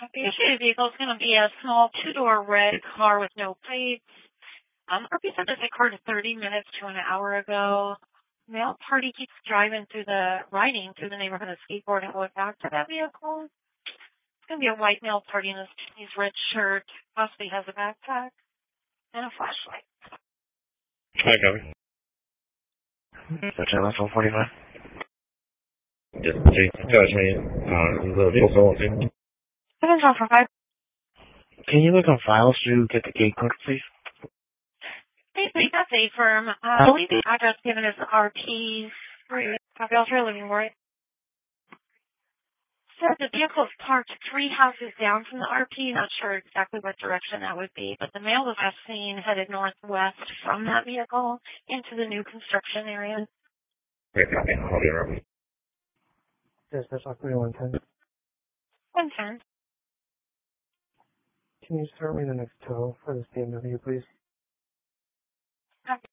The issue vehicle is going to be a small two-door red car with no plates. RP said that they occurred 30 minutes to an hour ago. Male party keeps riding through the neighborhood of skateboard and going back to that vehicle. It's going to be a white male party in his red shirt, possibly has a backpack and a flashlight. Hi, Gabby. That's LS 145. Just change the vehicle sold. 7-5. Can you look on files to get the gate code, please? That's a firm. I believe the address given is RP3. Copy, I'll try living for it. Said the vehicle is parked 3 houses down from the RP. Not sure exactly what direction that would be, but the male was last seen headed northwest from that vehicle into the new construction area. Okay, copy. I'll be around. Yes, that's Aquarium 110. 110. Can you start me the next tow for this BMW, please? Copy.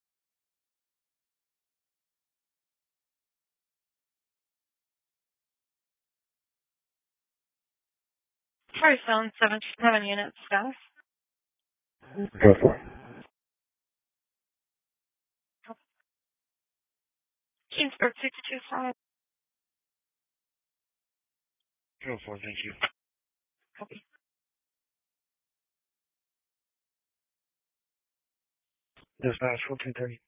First zone, 7 units, status. Go for it. Kingsburg 625. Go for it, thank you. Copy. Dispatch 1430.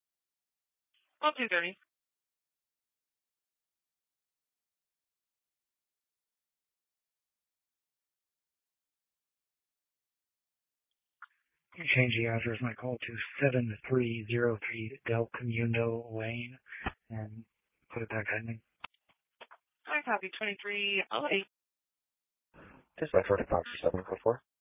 230. Change the address, my call to 7303 Del Comundo Lane, and put it back pending. I copy 2308. Dispatch 45 744.